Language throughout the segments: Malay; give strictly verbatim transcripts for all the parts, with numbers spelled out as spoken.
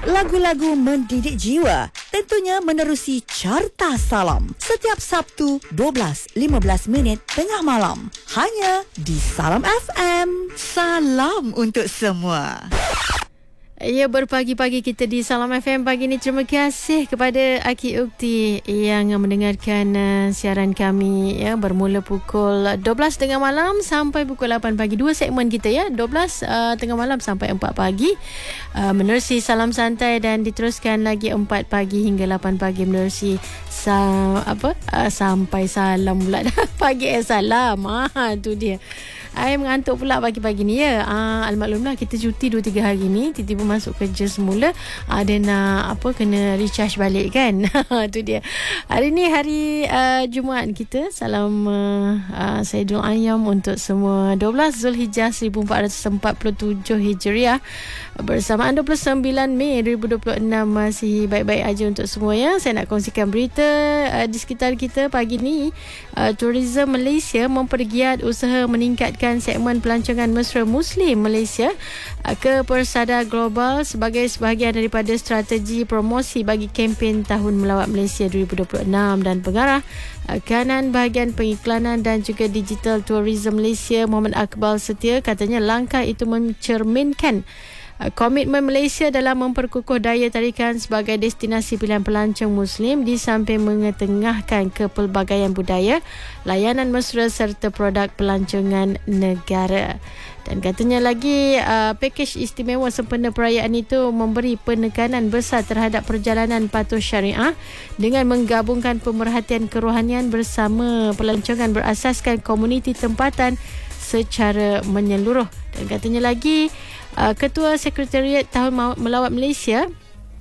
Lagu-lagu mendidik jiwa tentunya menerusi Carta Salam setiap Sabtu dua belas lima belas minit tengah malam hanya di Salam F M. Salam untuk semua. Ya, berpagi-pagi kita di Salam F M pagi ini. Terima kasih kepada Aki Ukti yang mendengarkan uh, siaran kami ya, bermula pukul dua belas tengah malam sampai pukul lapan pagi. Dua segmen kita ya, dua belas uh, tengah malam sampai empat pagi uh, menerusi Salam Santai, dan diteruskan lagi empat pagi hingga lapan pagi menerusi sa- apa uh, sampai salam pula dah. Pagi eh salam. Ah tu dia. I mengantuk pula pagi-pagi ni ya. Ah, almaklumlah kita cuti dua tiga hari ni, tiba-tiba masuk kerja semula. Ada ah, nak apa kena recharge balik kan. Tu dia. Hari ni hari uh, Jumaat kita. Salam uh, uh, Saidul Ayam untuk semua. dua belas Zulhijjah seribu empat ratus empat puluh tujuh Hijriah. Bersamaan dua puluh sembilan Mei dua ribu dua puluh enam. Masih baik-baik aja untuk semua ya. Saya nak kongsikan berita uh, di sekitar kita pagi ni. Uh, Tourism Malaysia mempergiat usaha meningkatkan segmen pelancongan mesra Muslim Malaysia ke persada global sebagai sebahagian daripada strategi promosi bagi kempen Tahun Melawat Malaysia dua ribu dua puluh enam. Dan pengarah kanan bahagian pengiklanan dan juga digital tourism Malaysia, Muhammad Akbal Setia, katanya langkah itu mencerminkan komitmen Malaysia dalam memperkukuh daya tarikan sebagai destinasi pilihan pelancong Muslim di samping mengetengahkan kepelbagaian budaya, layanan mesra serta produk pelancongan negara. Dan katanya lagi uh, pakej istimewa sempena perayaan itu memberi penekanan besar terhadap perjalanan patuh syariah dengan menggabungkan pemerhatian kerohanian bersama pelancongan berasaskan komuniti tempatan secara menyeluruh. Dan katanya lagi Uh, Ketua Sekretariat Tahun Melawat Malaysia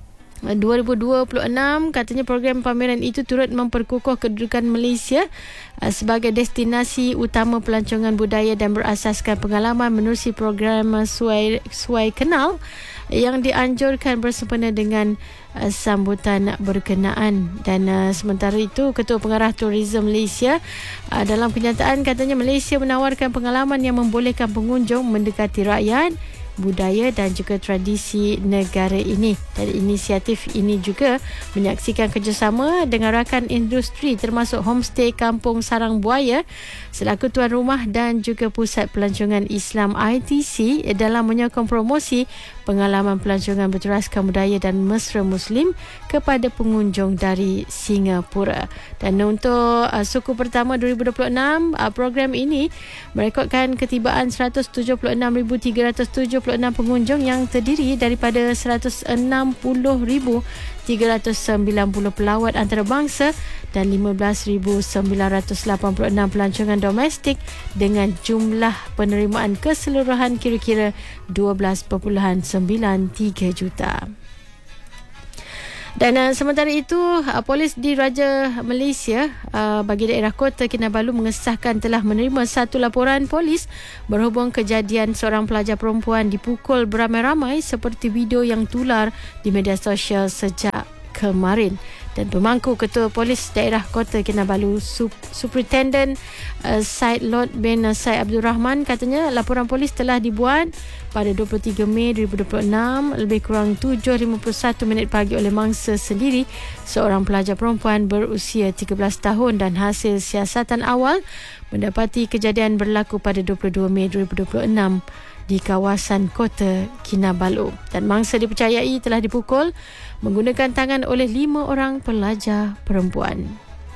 dua ribu dua puluh enam katanya program pameran itu turut memperkukuh kedudukan Malaysia uh, sebagai destinasi utama pelancongan budaya dan berasaskan pengalaman menerusi program uh, Suai, Suai Kenal yang dianjurkan bersempena dengan uh, sambutan berkenaan. Dan uh, sementara itu, Ketua Pengarah Tourism Malaysia uh, dalam kenyataan katanya Malaysia menawarkan pengalaman yang membolehkan pengunjung mendekati rakyat, budaya dan juga tradisi negara ini. Dan inisiatif ini juga menyaksikan kerjasama dengan rakan industri termasuk homestay Kampung Sarang Buaya selaku tuan rumah dan juga Pusat Pelancongan Islam I T C dalam menyokong promosi pengalaman pelancongan berteraskan budaya dan mesra Muslim kepada pengunjung dari Singapura. Dan untuk uh, suku pertama dua ribu dua puluh enam, uh, program ini merekodkan ketibaan seratus tujuh puluh enam ribu tiga ratus tujuh puluh enam pengunjung yang terdiri daripada seratus enam puluh ribu tiga ratus sembilan puluh pelawat antarabangsa dan lima belas ribu sembilan ratus lapan puluh enam pelancongan domestik dengan jumlah penerimaan keseluruhan kira-kira dua belas perpuluhan sembilan tiga juta. Dan uh, sementara itu, uh, polis di Raja Malaysia uh, bagi daerah Kota Kinabalu mengesahkan telah menerima satu laporan polis berhubung kejadian seorang pelajar perempuan dipukul beramai-ramai seperti video yang tular di media sosial sejak kemarin. Dan pemangku Ketua Polis Daerah Kota Kinabalu, Sup- Superintendent uh, Said Lord bin Said Abdul Rahman, katanya laporan polis telah dibuat pada dua puluh tiga Mei dua ribu dua puluh enam lebih kurang tujuh lima puluh satu minit pagi oleh mangsa sendiri, seorang pelajar perempuan berusia tiga belas tahun, dan hasil siasatan awal mendapati kejadian berlaku pada dua puluh dua Mei dua ribu dua puluh enam di kawasan Kota Kinabalu. Dan mangsa dipercayai telah dipukul menggunakan tangan oleh lima orang pelajar perempuan.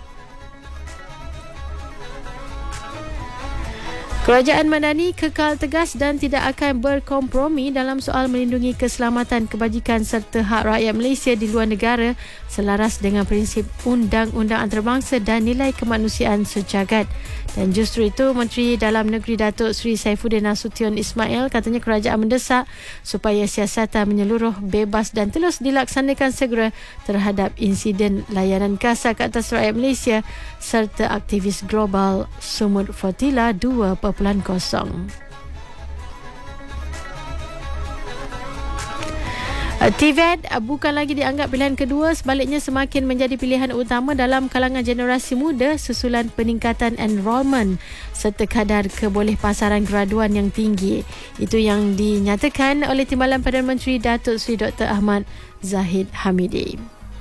Kerajaan Madani kekal tegas dan tidak akan berkompromi dalam soal melindungi keselamatan, kebajikan serta hak rakyat Malaysia di luar negara selaras dengan prinsip undang-undang antarabangsa dan nilai kemanusiaan sejagat. Dan justru itu, Menteri Dalam Negeri Datuk Seri Saifuddin Nasution Ismail katanya kerajaan mendesak supaya siasatan menyeluruh, bebas dan terus dilaksanakan segera terhadap insiden layanan kasar ke atas rakyat Malaysia serta aktivis global Sumut Fortila dua titik kosong. T V E T bukan lagi dianggap pilihan kedua, sebaliknya semakin menjadi pilihan utama dalam kalangan generasi muda susulan peningkatan enrolment serta kadar kebolehpasaran graduan yang tinggi. Itu yang dinyatakan oleh Timbalan Perdana Menteri Datuk Seri Doktor Ahmad Zahid Hamidi.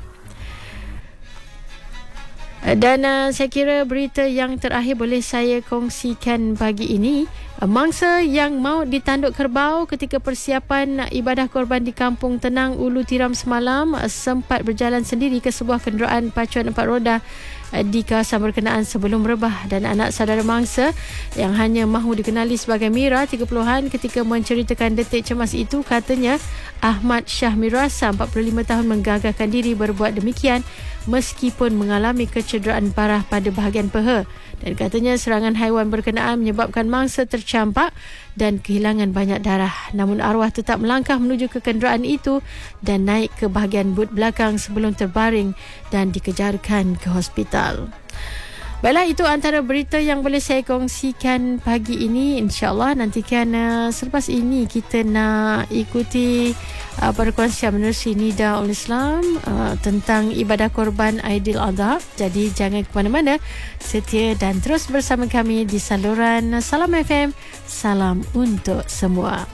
Dan uh, saya kira berita yang terakhir boleh saya kongsikan pagi ini. Mangsa yang maut ditanduk kerbau ketika persiapan ibadah korban di Kampung Tenang Ulu Tiram semalam sempat berjalan sendiri ke sebuah kenderaan pacuan empat roda di kawasan berkenaan sebelum rebah, dan anak saudara mangsa yang hanya mahu dikenali sebagai Mira tiga puluhan ketika menceritakan detik cemas itu, katanya Ahmad Shah Mirasa empat puluh lima tahun menggagalkan diri berbuat demikian meskipun mengalami kecederaan parah pada bahagian peha, dan katanya serangan haiwan berkenaan menyebabkan mangsa tercampak dan kehilangan banyak darah. Namun arwah tetap melangkah menuju ke kenderaan itu dan naik ke bahagian but belakang sebelum terbaring dan dikejarkan ke hospital. Baiklah, itu antara berita yang boleh saya kongsikan pagi ini. InsyaAllah nantikan uh, selepas ini kita nak ikuti uh, perkongsian menerusi Nida Ul Islam uh, tentang ibadah korban Aidiladha. Jadi jangan ke mana-mana, setia dan terus bersama kami di saluran Salam F M. Salam untuk semua.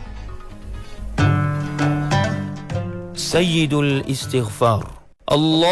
Sayyidul Istighfar. Allah